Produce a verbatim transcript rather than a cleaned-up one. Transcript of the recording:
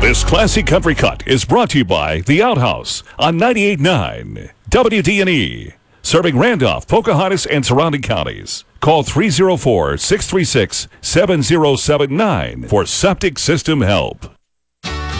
This classic country cut is brought to you by The Outhouse on ninety-eight point nine W D and E, serving Randolph, Pocahontas, and surrounding counties. Call three oh four, six three six, seven oh seven nine for septic system help.